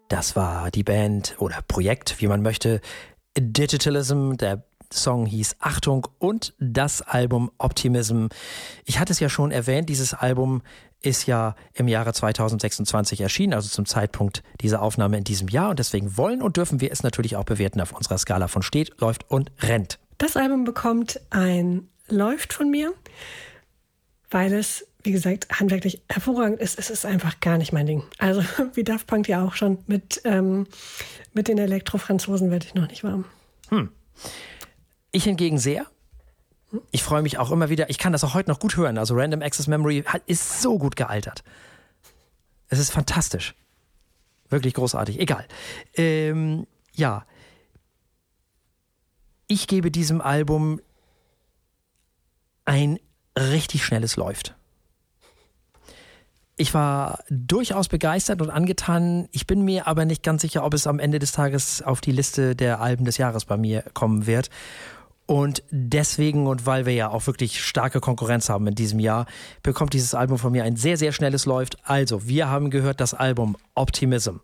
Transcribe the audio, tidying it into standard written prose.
Das war die Band oder Projekt, wie man möchte, Digitalism. Der Song hieß Achtung und das Album Optimism. Ich hatte es ja schon erwähnt, dieses Album ist ja im Jahre 2026 erschienen, also zum Zeitpunkt dieser Aufnahme in diesem Jahr. Und deswegen wollen und dürfen wir es natürlich auch bewerten auf unserer Skala von steht, läuft und rennt. Das Album bekommt ein Läuft von mir, weil es, wie gesagt, handwerklich hervorragend ist. Es ist einfach gar nicht mein Ding. Also wie Daft Punk ja auch schon mit den Elektro-Franzosen werde ich noch nicht warm. Ich hingegen sehr. Ich freue mich auch immer wieder. Ich kann das auch heute noch gut hören. Also Random Access Memory ist so gut gealtert. Es ist fantastisch. Wirklich großartig. Egal. Ja. Ich gebe diesem Album ein richtig schnelles Läuft. Ich war durchaus begeistert und angetan. Ich bin mir aber nicht ganz sicher, ob es am Ende des Tages auf die Liste der Alben des Jahres bei mir kommen wird. Und deswegen, und weil wir ja auch wirklich starke Konkurrenz haben in diesem Jahr, bekommt dieses Album von mir ein sehr, sehr schnelles Läuft. Also, wir haben gehört das Album Optimism.